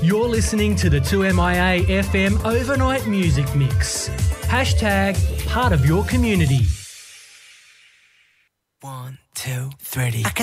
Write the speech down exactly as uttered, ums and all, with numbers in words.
You're listening to the two M I A F M Overnight Music Mix. Hashtag part of your community. One, two, three. I can